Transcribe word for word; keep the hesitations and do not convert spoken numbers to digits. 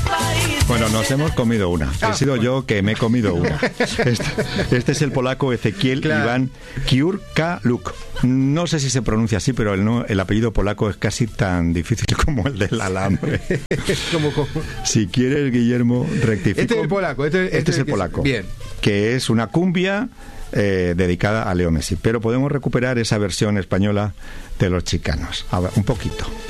Bueno, nos hemos comido una. He sido yo que me he comido una. Este, este es el polaco Ezequiel claro. Iván Kiurkaluk. No sé si se pronuncia así, pero el, no, el apellido polaco es casi tan difícil como el del alambre. como, como... Si quieres, Guillermo, rectifico. Este es el polaco. Este, este, este es el que polaco. Es... Bien. Que es una cumbia eh, dedicada a Leo Messi. Pero podemos recuperar esa versión española de Los Chicanos. A ver, un poquito.